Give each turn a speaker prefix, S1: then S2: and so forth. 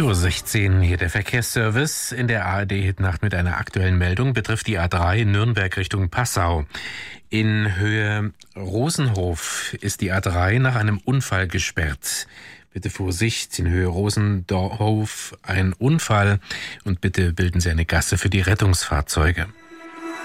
S1: 7:16 Uhr, hier der Verkehrsservice in der ARD-Hitnacht mit einer aktuellen Meldung betrifft die A3 Nürnberg Richtung Passau. In Höhe Rosenhof ist die A3 nach einem Unfall gesperrt. Bitte Vorsicht, in Höhe Rosenhof ein Unfall und bitte bilden Sie eine Gasse für die Rettungsfahrzeuge.